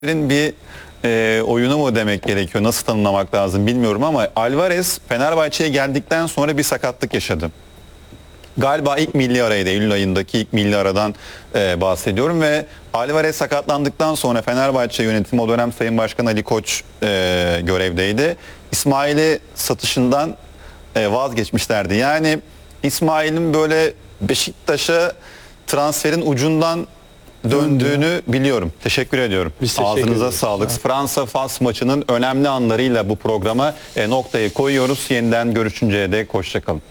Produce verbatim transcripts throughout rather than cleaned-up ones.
bir e, oyunu mu demek gerekiyor? Nasıl tanımlamak lazım bilmiyorum ama Alvarez Fenerbahçe'ye geldikten sonra bir sakatlık yaşadı. Galiba ilk milli araydı, Eylül ayındaki ilk milli aradan e, bahsediyorum ve Alvarez sakatlandıktan sonra Fenerbahçe yönetimi, o dönem Sayın Başkan Ali Koç e, görevdeydi. İsmail'i satışından e, vazgeçmişlerdi. Yani İsmail'in böyle Beşiktaş'a transferin ucundan döndüğünü biliyorum. Teşekkür ediyorum. Biz teşekkür Ağzınıza ediyoruz. sağlık. Fransa-Fas maçının önemli anlarıyla bu programa e, noktayı koyuyoruz. Yeniden görüşünceye dek hoşçakalın.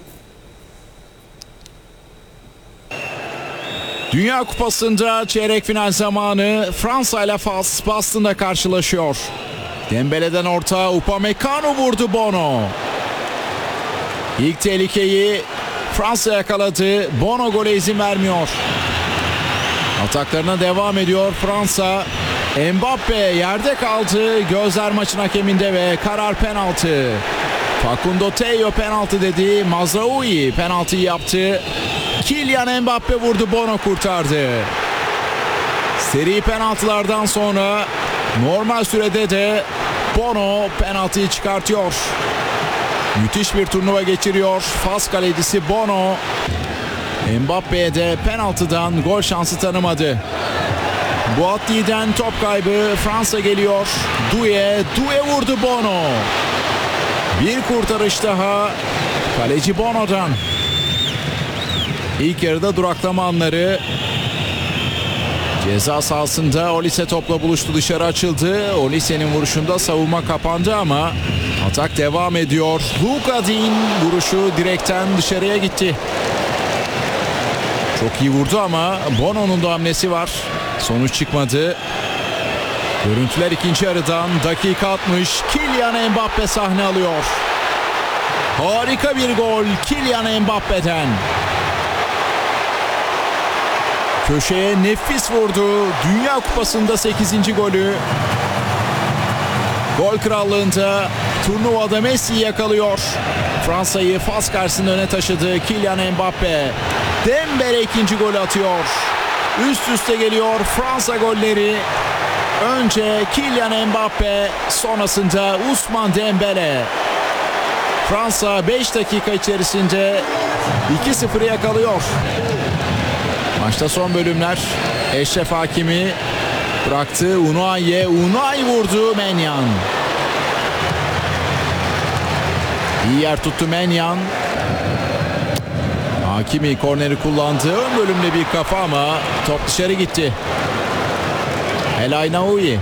Dünya Kupası'nda çeyrek final zamanı Fransa ile Fas Boston'da karşılaşıyor. Dembele'den orta, Upamecano vurdu, Bono. İlk tehlikeyi Fransa yakaladı. Bono gole izin vermiyor. Ataklarına devam ediyor Fransa. Mbappe yerde kaldı. Gözler maçın hakeminde ve karar penaltı. Facundo Tello penaltı dedi. Mazraoui penaltıyı yaptı. Kylian Mbappe vurdu, Bono kurtardı. Seri penaltılardan sonra normal sürede de Bono penaltıyı çıkartıyor. Müthiş bir turnuva geçiriyor Fas kalecisi Bono. Mbappe'ye de penaltıdan gol şansı tanımadı. Boatly'den top kaybı, Fransa geliyor. Doué, Doué vurdu, Bono. Bir kurtarış daha kaleci Bono'dan. İlk yarıda duraklama anları. Ceza sahasında Olise topla buluştu, dışarı açıldı. Olise'nin vuruşunda savunma kapandı ama atak devam ediyor. Luka Din vuruşu direkten dışarıya gitti. Çok iyi vurdu ama Bono'nun da hamlesi var. Sonuç çıkmadı. Görüntüler ikinci yarıdan, dakika altmış. Kylian Mbappe sahne alıyor. Harika bir gol Kylian Mbappe'den. Köşeye nefis vurdu. Dünya Kupası'nda sekizinci golü. Gol krallığında turnuvada Messi'yi yakalıyor. Fransa'yı Fas karşısında öne taşıdı Kylian Mbappe. Dembele ikinci golü atıyor. Üst üste geliyor Fransa golleri. Önce Kylian Mbappe, sonrasında Ousmane Dembele. Fransa beş dakika içerisinde iki sıfırı yakalıyor. Maçta son bölümler. Eşref Hakimi bıraktı. Unai'ye. Unai vurdu. Maignan. İyi yer tuttu Maignan. Hakimi korneri kullandı. Ön bölümde bir kafa ama top dışarı gitti. El Aynaoui.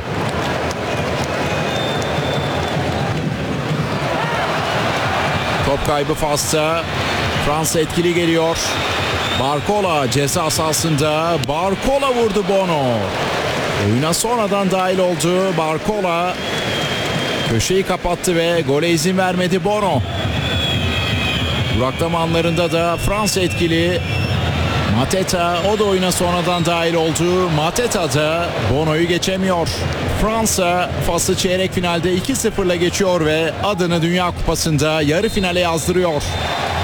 Top kaybı Fas'ta. Fransa etkili geliyor. Barcola ceza sahasında. Barcola vurdu, Bono. Oyuna sonradan dahil oldu. Barcola köşeyi kapattı ve gole izin vermedi Bono. Duraklama anlarında da Fransa etkili. Mateta, o da oyuna sonradan dahil oldu. Mateta da Bono'yu geçemiyor. Fransa Fas'ı çeyrek finalde iki sıfırla geçiyor ve adını Dünya Kupası'nda yarı finale yazdırıyor.